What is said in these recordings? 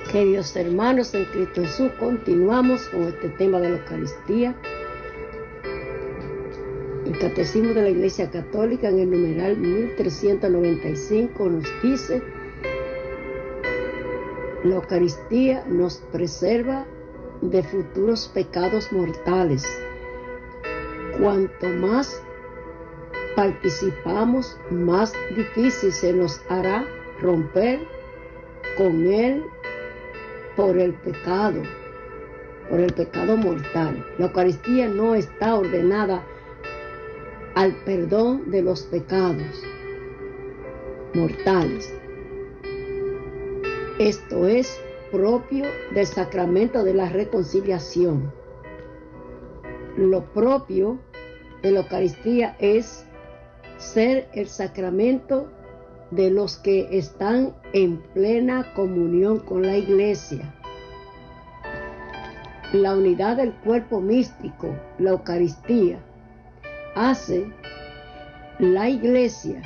Queridos hermanos en Cristo Jesús, continuamos con este tema de la Eucaristía. El Catecismo de la Iglesia Católica, en el numeral 1395, nos dice: la Eucaristía nos preserva de futuros pecados mortales. Cuanto más participamos, más difícil se nos hará romper con él por el pecado mortal. La Eucaristía no está ordenada al perdón de los pecados mortales. Esto es propio del sacramento de la reconciliación. Lo propio de la Eucaristía es ser el sacramento de los que están en plena comunión con la Iglesia. La unidad del cuerpo místico, la Eucaristía, hace la Iglesia.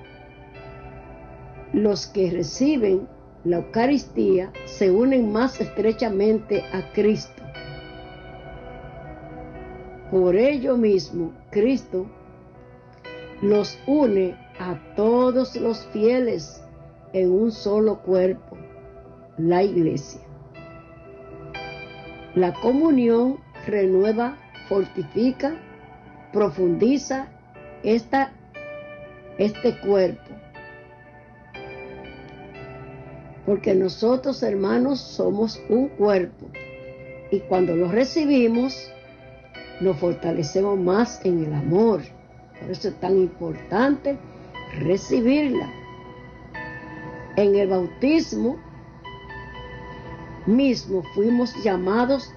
Los que reciben la Eucaristía se unen más estrechamente a Cristo. Por ello mismo, Cristo los une a todos los fieles en un solo cuerpo, la Iglesia. La comunión renueva, fortifica, profundiza este cuerpo. Porque nosotros, hermanos, somos un cuerpo, y cuando lo recibimos, nos fortalecemos más en el amor. Por eso es tan importante recibirla. En el bautismo mismo fuimos llamados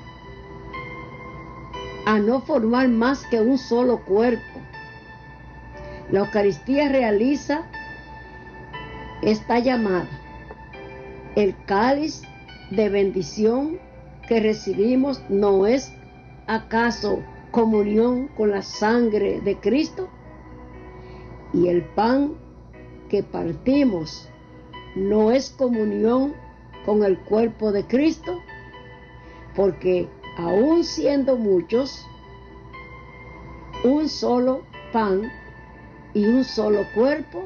a no formar más que un solo cuerpo. La Eucaristía realiza esta llamada. El cáliz de bendición que recibimos no es acaso comunión con la sangre de Cristo, y el pan que partimos no es comunión con el cuerpo de Cristo, porque aun siendo muchos, un solo pan y un solo cuerpo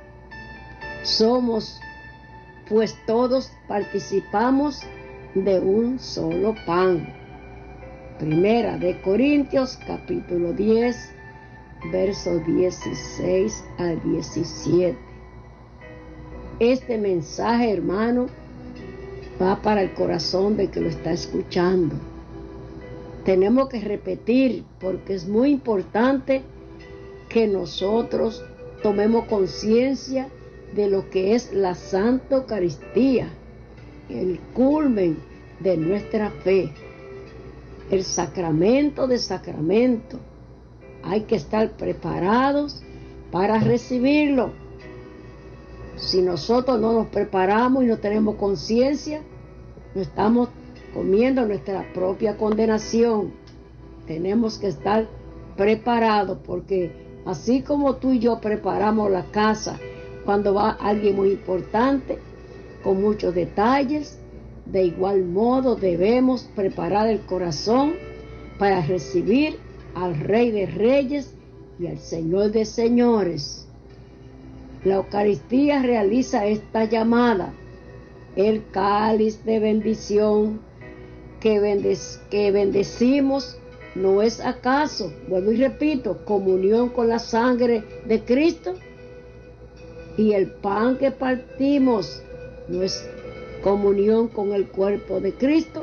somos, pues todos participamos de un solo pan. Primera de Corintios, capítulo 10, versos 16 al 17. Este mensaje, hermano, va para el corazón de que lo está escuchando. Tenemos que repetir, porque es muy importante que nosotros tomemos conciencia de lo que es la Santa Eucaristía, el culmen de nuestra fe. El sacramento de sacramento. Hay que estar preparados para recibirlo. Si nosotros no nos preparamos y no tenemos conciencia, no estamos comiendo nuestra propia condenación. Tenemos que estar preparados, porque así como tú y yo preparamos la casa cuando va alguien muy importante, con muchos detalles, de igual modo debemos preparar el corazón para recibir al Rey de Reyes y al Señor de Señores. La Eucaristía realiza esta llamada. El cáliz de bendición que bendecimos no es acaso, vuelvo y repito, comunión con la sangre de Cristo, y el pan que partimos no es comunión con el cuerpo de Cristo,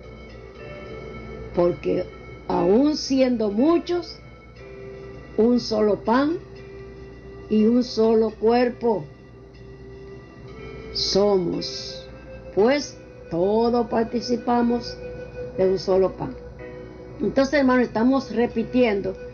porque aun siendo muchos, un solo pan y un solo cuerpo somos, pues todos participamos de un solo pan. Entonces, hermano, estamos repitiendo